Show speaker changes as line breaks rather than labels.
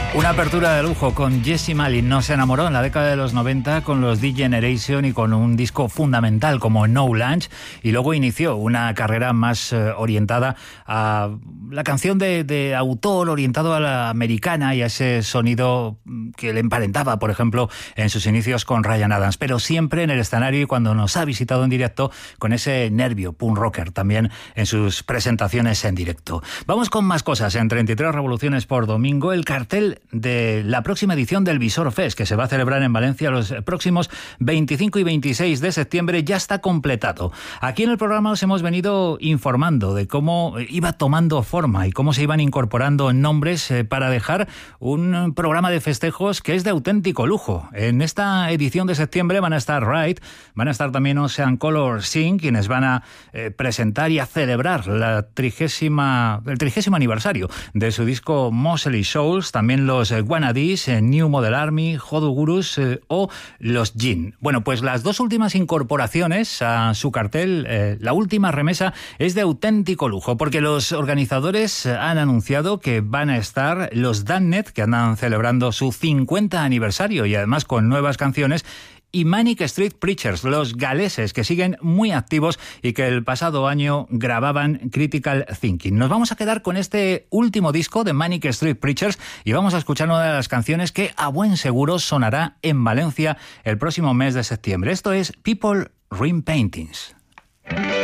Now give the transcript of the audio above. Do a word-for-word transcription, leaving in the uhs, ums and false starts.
Una apertura de lujo con Jessie Malin. Nos enamoró en la década de los noventa con los D-Generation y con un disco fundamental como No Lunch, y luego inició una carrera más eh, orientada a la canción de, de autor, orientado a la americana y a ese sonido que le emparentaba, por ejemplo, en sus inicios con Ryan Adams, pero siempre en el escenario y cuando nos ha visitado en directo con ese nervio punk rocker también en sus presentaciones en directo. Vamos con más cosas en treinta y tres revoluciones por domingo. El cartel de la próxima edición del Visor Fest, que se va a celebrar en Valencia los próximos veinticinco y veintiséis de septiembre, ya está completado. Aquí en el programa os hemos venido informando de cómo iba tomando forma y cómo se iban incorporando nombres eh, para dejar un programa de festejos que es de auténtico lujo. En esta edición de septiembre van a estar Ride, van a estar también Ocean Color Sing, quienes van a eh, presentar y a celebrar la trigésima, el trigésimo aniversario de su disco Moseley Souls, también los eh, Wannadies, eh, New Model Army, Hodu Gurus eh, o los Jin. Bueno, pues las dos últimas incorporaciones a su cartel, eh, la última remesa, es de auténtico lujo, porque los organizadores han anunciado que van a estar los Damned, que andan celebrando su cincuenta aniversario y además con nuevas canciones, y Manic Street Preachers, los galeses que siguen muy activos y que el pasado año grababan Critical Thinking. Nos vamos a quedar con este último disco de Manic Street Preachers y vamos a escuchar una de las canciones que a buen seguro sonará en Valencia el próximo mes de septiembre. Esto es People Ring Paintings.